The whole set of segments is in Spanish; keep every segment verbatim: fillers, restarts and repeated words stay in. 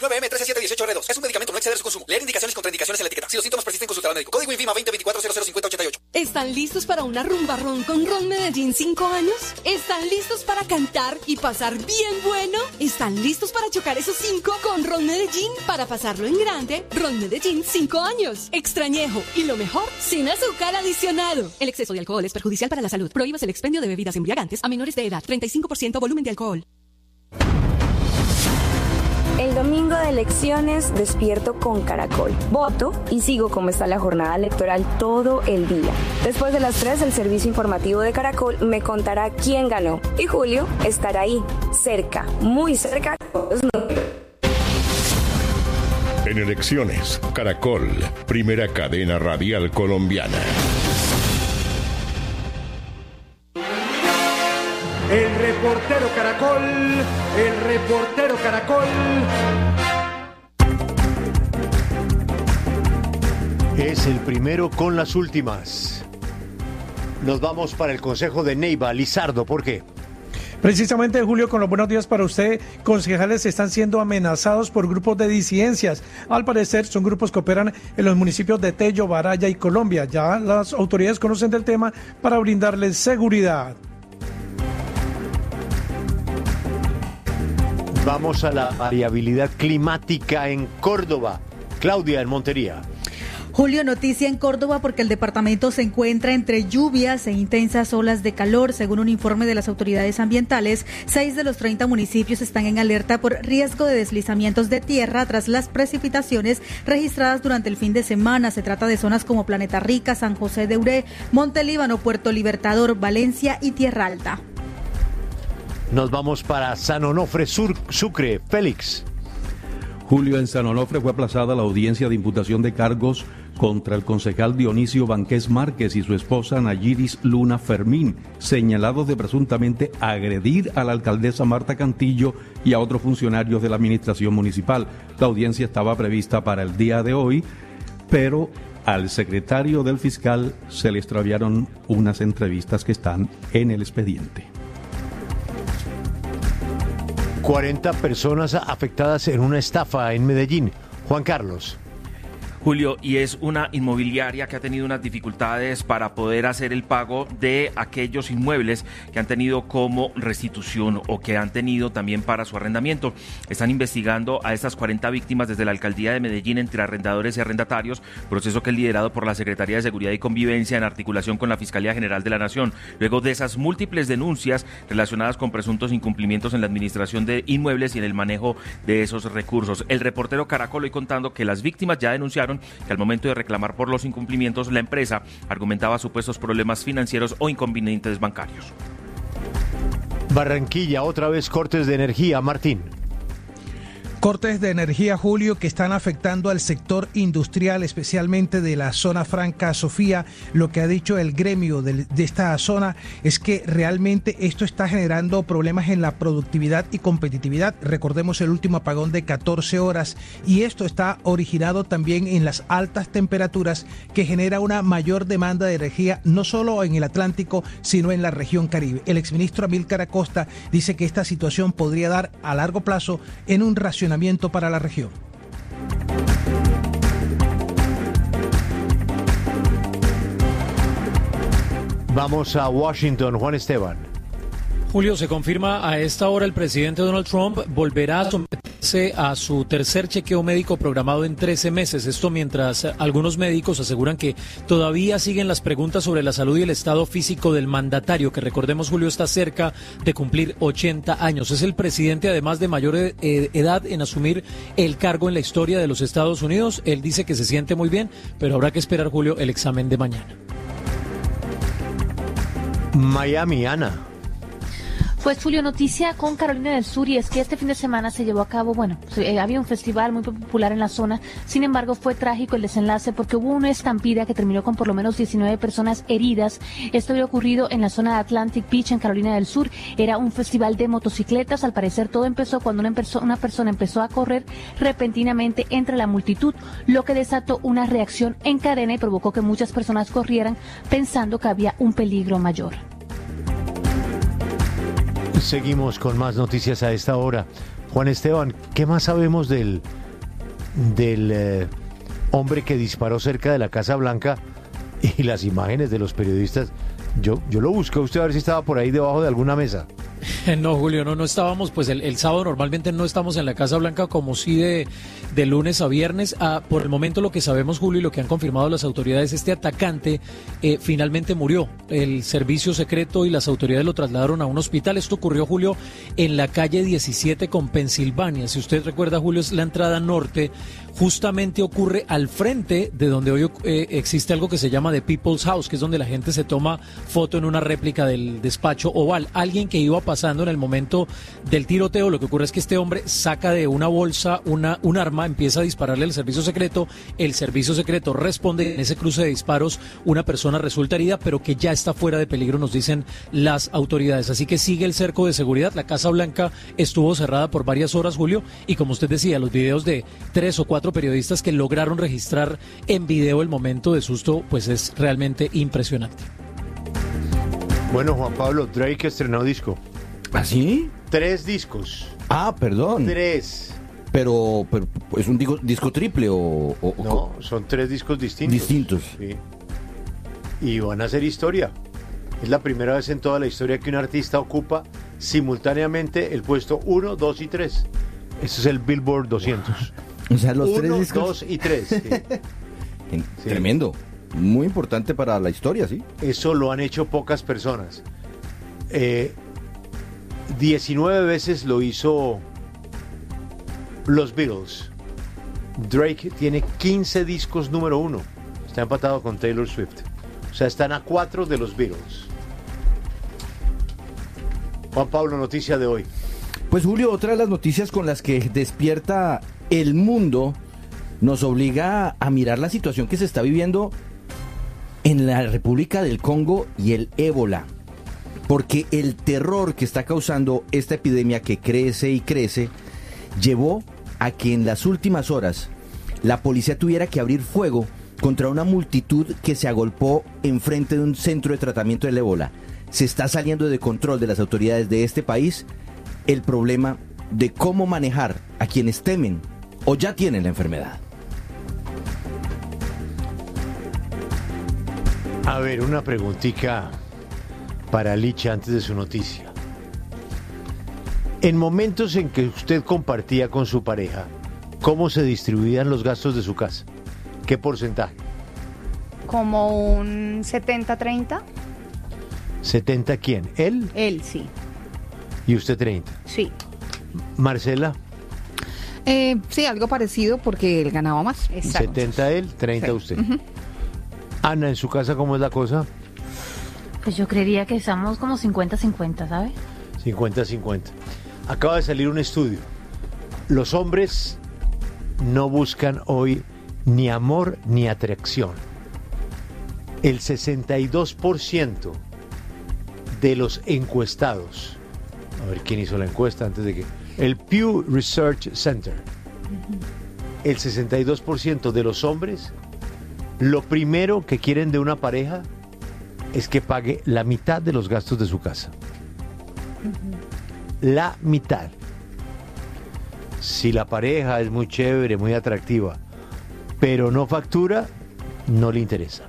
diecinueve eme trece siete dieciocho R dos. Es un medicamento, no exceder su consumo. Leer indicaciones y contraindicaciones en la etiqueta. Si los síntomas persisten, consultar al médico. Código INVIMA veinte veinticuatro cero cero cincuenta ochenta y ocho. ¿Están listos para una rumba ron con Ron Medellín cinco años? ¿Están listos para cantar y pasar bien bueno? ¿Están listos para chocar esos cinco con Ron Medellín? Para pasarlo en grande, Ron Medellín cinco años. Extrañejo. Y lo mejor, sin azúcar adicionado. El exceso de alcohol es perjudicial para la salud. Prohíbas el expendio de bebidas embriagantes a menores de edad. treinta y cinco por ciento volumen de alcohol. El domingo de elecciones despierto con Caracol. Voto y sigo cómo está la jornada electoral todo el día. Después de las tres, el servicio informativo de Caracol me contará quién ganó. Y Julio estará ahí, cerca, muy cerca. En elecciones, Caracol, primera cadena radial colombiana. El reportero Caracol, el reportero Caracol. Es el primero con las últimas. Nos vamos para el consejo de Neiva. Lizardo, ¿por qué? Precisamente, Julio, con los buenos días para usted, concejales están siendo amenazados por grupos de disidencias. Al parecer, son grupos que operan en los municipios de Tello, Baraya y Colombia. Ya las autoridades conocen del tema para brindarles seguridad. Vamos a la variabilidad climática en Córdoba. Claudia, en Montería. Julio, noticia en Córdoba porque el departamento se encuentra entre lluvias e intensas olas de calor. Según un informe de las autoridades ambientales, seis de los treinta municipios están en alerta por riesgo de deslizamientos de tierra tras las precipitaciones registradas durante el fin de semana. Se trata de zonas como Planeta Rica, San José de Uré, Montelíbano, Puerto Libertador, Valencia y Tierra Alta. Nos vamos para San Onofre, Sur, Sucre. Félix. Julio, en San Onofre fue aplazada la audiencia de imputación de cargos contra el concejal Dionisio Banqués Márquez y su esposa Nayiris Luna Fermín, señalados de presuntamente agredir a la alcaldesa Marta Cantillo y a otros funcionarios de la administración municipal. La audiencia estaba prevista para el día de hoy, pero al secretario del fiscal se le extraviaron unas entrevistas que están en el expediente. cuarenta personas afectadas en una estafa en Medellín. Juan Carlos. Julio, y es una inmobiliaria que ha tenido unas dificultades para poder hacer el pago de aquellos inmuebles que han tenido como restitución o que han tenido también para su arrendamiento. Están investigando a estas cuarenta víctimas desde la alcaldía de Medellín entre arrendadores y arrendatarios, proceso que es liderado por la Secretaría de Seguridad y Convivencia en articulación con la Fiscalía General de la Nación. Luego de esas múltiples denuncias relacionadas con presuntos incumplimientos en la administración de inmuebles y en el manejo de esos recursos. El reportero Caracol hoy contando que las víctimas ya denunciaron que al momento de reclamar por los incumplimientos, la empresa argumentaba supuestos problemas financieros o inconvenientes bancarios. Barranquilla, otra vez cortes de energía. Martín. Cortes de energía, Julio, que están afectando al sector industrial, especialmente de la zona franca Sofía. Lo que ha dicho el gremio de, de esta zona es que realmente esto está generando problemas en la productividad y competitividad. Recordemos el último apagón de catorce horas y esto está originado también en las altas temperaturas que genera una mayor demanda de energía no solo en el Atlántico, sino en la región Caribe. El exministro Amílcar Acosta dice que esta situación podría dar a largo plazo en un racionamiento para la región. Vamos a Washington, Juan Esteban. Julio, se confirma a esta hora el presidente Donald Trump volverá a someterse a su tercer chequeo médico programado en trece meses. Esto mientras algunos médicos aseguran que todavía siguen las preguntas sobre la salud y el estado físico del mandatario, que recordemos, Julio, está cerca de cumplir ochenta años. Es el presidente además de mayor edad en asumir el cargo en la historia de los Estados Unidos. Él dice que se siente muy bien, pero habrá que esperar, Julio, el examen de mañana. Miami, Ana. Pues, Julio, noticia con Carolina del Sur, y es que este fin de semana se llevó a cabo, bueno, eh, había un festival muy popular en la zona. Sin embargo, fue trágico el desenlace porque hubo una estampida que terminó con por lo menos diecinueve personas heridas. Esto había ocurrido en la zona de Atlantic Beach, en Carolina del Sur. Era un festival de motocicletas. Al parecer todo empezó cuando una, perso- una persona empezó a correr repentinamente entre la multitud, lo que desató una reacción en cadena y provocó que muchas personas corrieran pensando que había un peligro mayor. Seguimos con más noticias a esta hora. Juan Esteban, ¿qué más sabemos del, del eh, hombre que disparó cerca de la Casa Blanca y las imágenes de los periodistas? Yo, yo lo busqué a usted a ver si estaba por ahí debajo de alguna mesa. No, Julio, no, no estábamos, pues el, el sábado normalmente no estamos en la Casa Blanca como sí de, de lunes a viernes. Ah, por el momento lo que sabemos, Julio, y lo que han confirmado las autoridades, este atacante eh, finalmente murió. El servicio secreto y las autoridades lo trasladaron a un hospital. Esto ocurrió, Julio, en la calle diecisiete con Pensilvania. Si usted recuerda, Julio, es la entrada norte. Justamente ocurre al frente de donde hoy eh, existe algo que se llama The People's House, que es donde la gente se toma foto en una réplica del despacho oval. Alguien que iba pasando en el momento del tiroteo, lo que ocurre es que este hombre saca de una bolsa una, un arma, empieza a dispararle al servicio secreto, el servicio secreto responde, en ese cruce de disparos una persona resulta herida, pero que ya está fuera de peligro, nos dicen las autoridades. Así que sigue el cerco de seguridad. La Casa Blanca estuvo cerrada por varias horas, Julio, y como usted decía, los videos de tres o cuatro periodistas que lograron registrar en video el momento de susto, pues es realmente impresionante. Bueno, Juan Pablo, Drake estrenó disco. ¿Ah, sí? Tres discos. Ah, perdón. Tres. Pero, pero ¿es un disco, disco triple o, o...? No, son tres discos distintos. Distintos. Sí. Y van a hacer historia. Es la primera vez en toda la historia que un artista ocupa simultáneamente el puesto uno, dos y tres. Ese es el Billboard doscientos. O sea, los uno, tres discos... dos y tres. Sí. Sí. Tremendo. Muy importante para la historia, ¿sí? Eso lo han hecho pocas personas. Eh, diecinueve veces lo hizo los Beatles. Drake tiene quince discos número uno. Está empatado con Taylor Swift. O sea, están a cuatro de los Beatles. Juan Pablo, noticia de hoy. Pues Julio, otra de las noticias con las que despierta el mundo nos obliga a mirar la situación que se está viviendo en la República del Congo y el ébola, porque el terror que está causando esta epidemia que crece y crece llevó a que en las últimas horas la policía tuviera que abrir fuego contra una multitud que se agolpó enfrente de un centro de tratamiento del ébola. Se está saliendo de control de las autoridades de este país el problema de cómo manejar a quienes temen o ya tienen la enfermedad. A ver, una preguntita para Licha antes de su noticia. En momentos en que usted compartía con su pareja, ¿cómo se distribuían los gastos de su casa? ¿Qué porcentaje? Como un setenta treinta. ¿setenta quién? ¿Él? Él, sí. ¿Y usted treinta? Sí. ¿Marcela? Eh, sí, algo parecido porque él ganaba más. Exacto. setenta él, treinta sí. usted. Uh-huh. Ana, ¿en su casa cómo es la cosa? Pues yo creería que estamos como cincuenta cincuenta, ¿sabe? cincuenta cincuenta. Acaba de salir un estudio. Los hombres no buscan hoy ni amor ni atracción. El sesenta y dos por ciento de los encuestados, a ver quién hizo la encuesta antes de que... El Pew Research Center. El sesenta y dos por ciento de los hombres, lo primero que quieren de una pareja es que pague la mitad de los gastos de su casa. La mitad. Si la pareja es muy chévere, muy atractiva, pero no factura, no le interesa.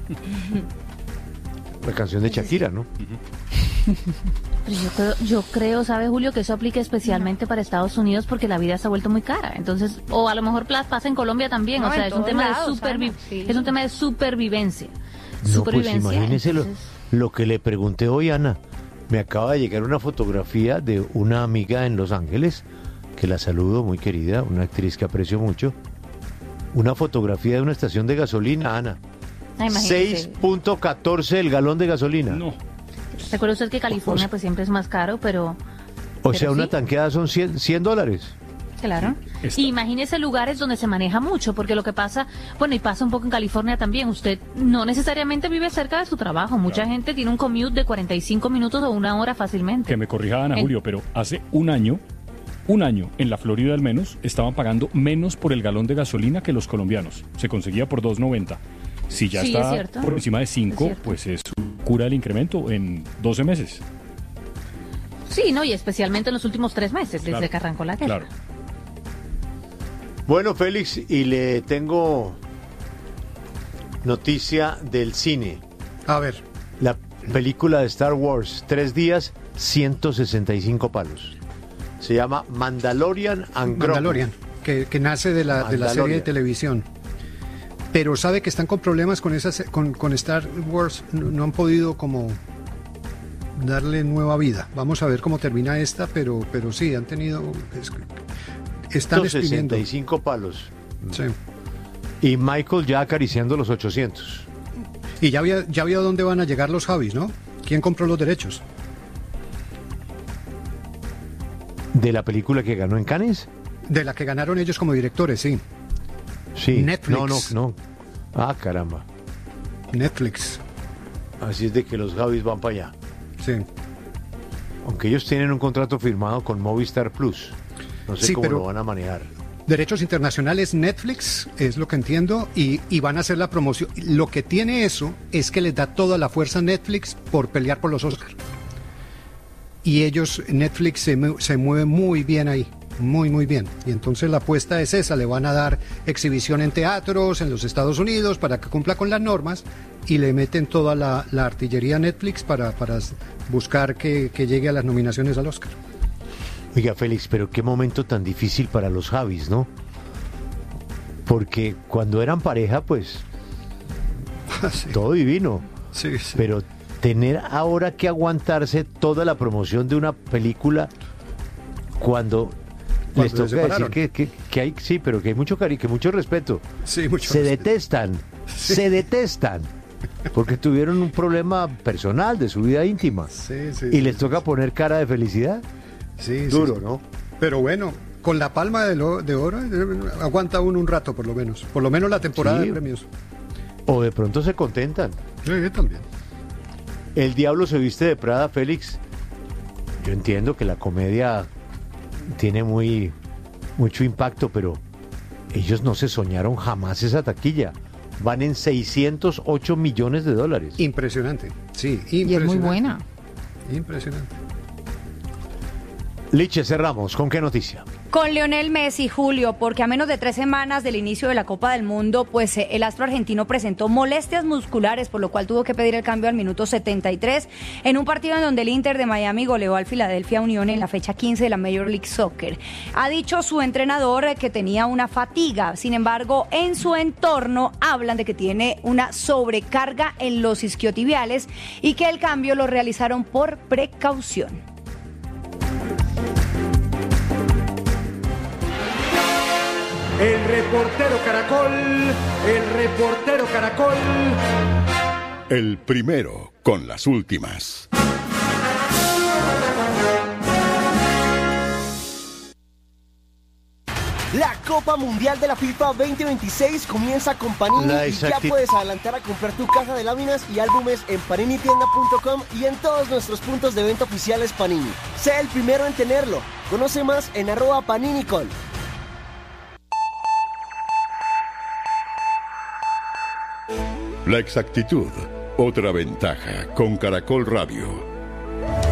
La canción de Shakira, ¿no? Pero yo creo, yo creo, ¿sabe, Julio, que eso aplica especialmente para Estados Unidos porque la vida se ha vuelto muy cara? Entonces, o a lo mejor pasa en Colombia también, no, o sea, es un, tema lados, de supervi- sí. es un tema de supervivencia. No, supervivencia. Pues imagínese Entonces... lo, lo que le pregunté hoy, Ana. Me acaba de llegar una fotografía de una amiga en Los Ángeles, que la saludo, muy querida, una actriz que aprecio mucho. Una fotografía de una estación de gasolina, Ana. Ah, seis punto catorce el galón de gasolina. No. Recuerda usted que California pues siempre es más caro, pero... O pero sea, una sí. tanqueada son cien dólares. Claro. Está. Y imagínese lugares donde se maneja mucho, porque lo que pasa, bueno, y pasa un poco en California también, usted no necesariamente vive cerca de su trabajo. Mucha claro. gente tiene un commute de cuarenta y cinco minutos o una hora fácilmente. Que me corrija Ana en... Julio, pero hace un año, un año, en la Florida al menos, estaban pagando menos por el galón de gasolina que los colombianos. Se conseguía por dos noventa. Si ya sí, está por encima de cinco, pues es cura el incremento en doce meses. Sí, no, y especialmente en los últimos tres meses, desde Claro, que arrancó la guerra. claro. Bueno, Félix, y le tengo noticia del cine. A ver. La película de Star Wars, tres días, ciento sesenta y cinco palos. Se llama Mandalorian and Grogu. Mandalorian, que, que nace de la, de la serie de televisión. Pero sabe que están con problemas con, esas, con, con Star Wars, no, no han podido como darle nueva vida. Vamos a ver cómo termina esta, pero, pero sí, han tenido... Es, están ciento sesenta y cinco palos. Sí. Y Michael ya acariciando los ochocientos. Y ya había, ya había dónde van a llegar los Javis, ¿no? ¿Quién compró los derechos? ¿De la película que ganó en Cannes? De la que ganaron ellos como directores, sí. Sí. Netflix. No, no, no. Ah, caramba. Netflix. Así es de que los Javis van para allá. Sí. Aunque ellos tienen un contrato firmado con Movistar Plus. No sé Sí, cómo pero- lo van a manejar. Derechos internacionales Netflix, es lo que entiendo, y, y van a hacer la promoción. Lo que tiene eso es que les da toda la fuerza a Netflix por pelear por los Oscars. Y ellos, Netflix se, mu- se mueve muy bien ahí, muy, muy bien. Y entonces la apuesta es esa, le van a dar exhibición en teatros en los Estados Unidos para que cumpla con las normas y le meten toda la, la artillería a Netflix para, para buscar que, que llegue a las nominaciones al Oscar. Oiga, Félix, pero qué momento tan difícil para los Javis, ¿no? Porque cuando eran pareja, pues, todo divino. Sí, sí. Pero tener ahora que aguantarse toda la promoción de una película cuando, Cuando les se toca decir separaron. que, que- que hay, sí, pero que hay mucho cariño, que mucho respeto. Sí, mucho se respeto. detestan, Sí. se detestan, porque tuvieron un problema personal de su vida íntima. Sí, sí, y sí, les sí, toca poner cara de felicidad. Sí, Duro, sí, sí. ¿no? Pero bueno, con la palma de, lo- de oro eh, aguanta uno un rato por lo menos. Por lo menos la temporada Sí. de premios. O de pronto se contentan. Sí, también. El diablo se viste de Prada, Félix. Yo entiendo que la comedia tiene muy mucho impacto, pero ellos no se soñaron jamás esa taquilla. Van en seiscientos ocho millones de dólares. Impresionante. Sí, Y es impresionante. muy buena. Impresionante. Liche, cerramos. ¿Con qué noticia? Con Lionel Messi, Julio, porque a menos de tres semanas del inicio de la Copa del Mundo, pues eh, el astro argentino presentó molestias musculares, por lo cual tuvo que pedir el cambio al minuto setenta y tres en un partido en donde el Inter de Miami goleó al Philadelphia Union en la fecha quince de la Major League Soccer. Ha dicho su entrenador eh, que tenía una fatiga, sin embargo, en su entorno hablan de que tiene una sobrecarga en los isquiotibiales y que el cambio lo realizaron por precaución. El reportero Caracol, el reportero Caracol. El primero con las últimas. La Copa Mundial de la FIFA veinte veintiséis comienza con Panini La y ya exacti- puedes adelantar a comprar tu caja de láminas y álbumes en panini tienda punto com y en todos nuestros puntos de venta oficiales Panini. Sé el primero en tenerlo. Conoce más en arroba paninicol. La exactitud, otra ventaja con Caracol Radio.